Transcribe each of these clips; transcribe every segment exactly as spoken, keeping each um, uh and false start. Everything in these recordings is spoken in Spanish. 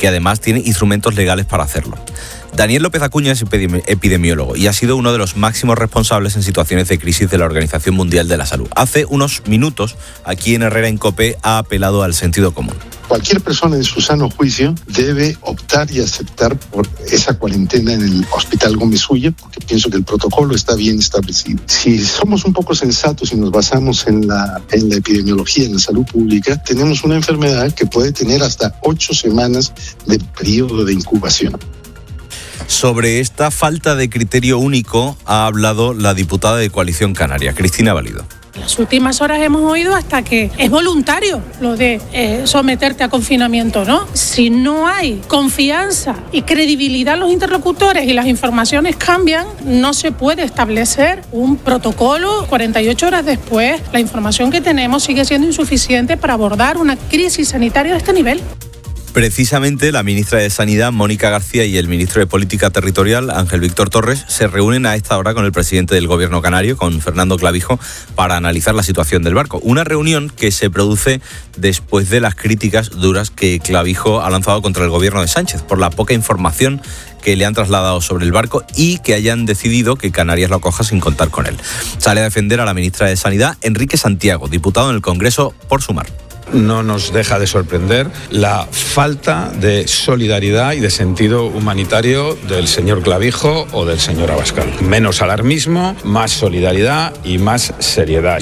que además tiene instrumentos legales para hacerlo. Daniel López Acuña es epidemiólogo y ha sido uno de los máximos responsables en situaciones de crisis de la Organización Mundial de la Salud. Hace unos minutos, aquí en Herrera en COPE, ha apelado al sentido común. Cualquier persona en su sano juicio debe optar y aceptar por esa cuarentena en el Hospital Gómez Ulla, porque pienso que el protocolo está bien establecido. Si somos un poco sensatos y nos basamos en la, en la epidemiología, en la salud pública, tenemos una enfermedad que puede tener hasta ocho semanas de periodo de incubación. Sobre esta falta de criterio único ha hablado la diputada de Coalición Canaria, Cristina Valido. En las últimas horas hemos oído hasta que es voluntario lo de eh, someterte a confinamiento, ¿no? Si no hay confianza y credibilidad en los interlocutores y las informaciones cambian, no se puede establecer un protocolo. cuarenta y ocho horas después, la información que tenemos sigue siendo insuficiente para abordar una crisis sanitaria de este nivel. Precisamente la ministra de Sanidad, Mónica García, y el ministro de Política Territorial, Ángel Víctor Torres, se reúnen a esta hora con el presidente del Gobierno canario, con Fernando Clavijo, para analizar la situación del barco. Una reunión que se produce después de las críticas duras que Clavijo ha lanzado contra el Gobierno de Sánchez por la poca información que le han trasladado sobre el barco y que hayan decidido que Canarias lo acoja sin contar con él. Sale a defender a la ministra de Sanidad, Enrique Santiago, diputado en el Congreso por Sumar. No nos deja de sorprender la falta de solidaridad y de sentido humanitario del señor Clavijo o del señor Abascal. Menos alarmismo, más solidaridad y más seriedad.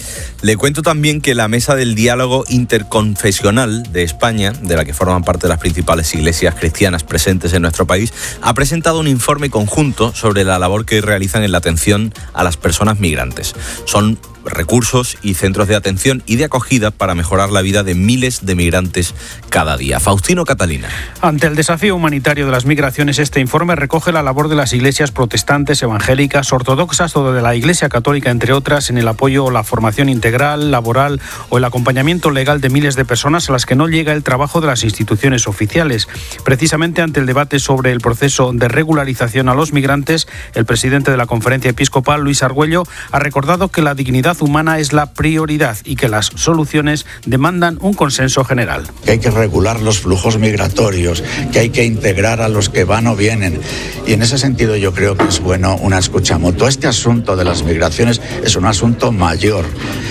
Le cuento también que la Mesa del Diálogo Interconfesional de España, de la que forman parte las principales iglesias cristianas presentes en nuestro país, ha presentado un informe conjunto sobre la labor que realizan en la atención a las personas migrantes. Son recursos y centros de atención y de acogida para mejorar la vida de miles de migrantes cada día. Faustino Catalina. Ante el desafío humanitario de las migraciones, este informe recoge la labor de las iglesias protestantes, evangélicas, ortodoxas o de la Iglesia Católica, entre otras, en el apoyo o la formación integral, laboral o el acompañamiento legal de miles de personas a las que no llega el trabajo de las instituciones oficiales. Precisamente ante el debate sobre el proceso de regularización a los migrantes, el presidente de la Conferencia Episcopal, Luis Argüello, ha recordado que la dignidad humana es la prioridad y que las soluciones demandan un consenso general. Que hay que regular los flujos migratorios, que hay que integrar a los que van o vienen. Y en ese sentido yo creo que es bueno una escucha mutua. Este asunto de las migraciones es un asunto mayor.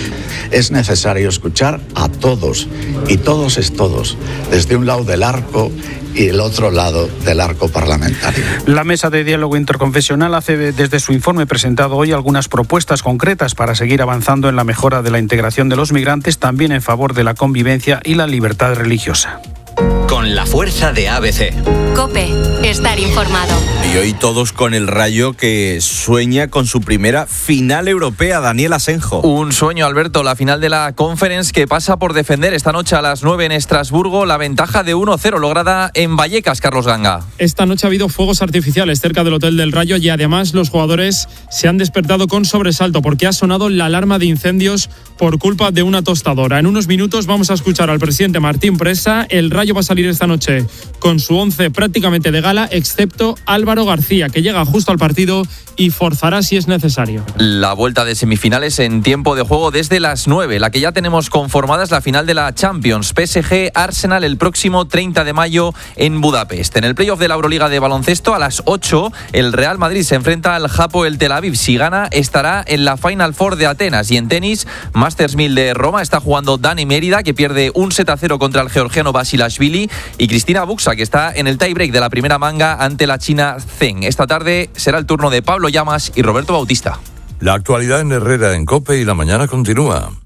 Es necesario escuchar a todos, y todos es todos, desde un lado del arco y el otro lado del arco parlamentario. La Mesa de Diálogo Interconfesional hace desde su informe presentado hoy algunas propuestas concretas para seguir avanzando en la mejora de la integración de los migrantes, también en favor de la convivencia y la libertad religiosa. Con la fuerza de A B C. COPE, estar informado. Y hoy todos con el Rayo, que sueña con su primera final europea. Daniel Asenjo. Un sueño, Alberto, la final de la Conference, que pasa por defender esta noche a las nueve en Estrasburgo la ventaja de uno cero lograda en Vallecas, Carlos Ganga. Esta noche ha habido fuegos artificiales cerca del Hotel del Rayo y además los jugadores se han despertado con sobresalto porque ha sonado la alarma de incendios por culpa de una tostadora. En unos minutos vamos a escuchar al presidente Martín Presa. El Rayo va a salir esta noche con su once prácticamente de gala, excepto Álvaro García, que llega justo al partido y forzará si es necesario. La vuelta de semifinales en tiempo de juego desde las nueve. La que ya tenemos conformada es la final de la Champions. P S G-Arsenal el próximo treinta de mayo en Budapest. En el playoff de la Euroliga de baloncesto a las ocho, el Real Madrid se enfrenta al Hapoel Tel Aviv. Si gana, estará en la Final Four de Atenas. Y en tenis, Masters mil de Roma, está jugando Dani Mérida, que pierde un set a cero contra el georgiano Basilashvili, y Cristina Buxa, que está en el tiebreak de la primera manga ante la china Zheng. Esta tarde será el turno de Pablo Llamas y Roberto Bautista. La actualidad en Herrera en COPE y la mañana continúa.